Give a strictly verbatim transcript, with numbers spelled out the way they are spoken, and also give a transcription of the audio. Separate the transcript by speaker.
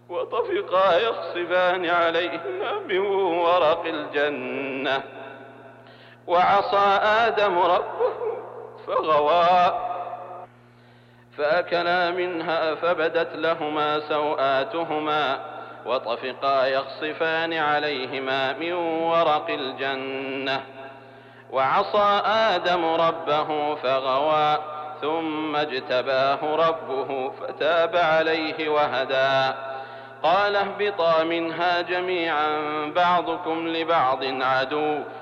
Speaker 1: وطفقا يخصفان عليهما من ورق الجنة وعصى آدم ربه فغوى فأكلا منها فبدت لهما سوآتهما وطفقا يخصفان عليهما من ورق الجنة وعصى آدم ربه فغوى ثم اجتباه ربه فتاب عليه وهدى قال اهبطا منها جميعا بعضكم لبعض عدو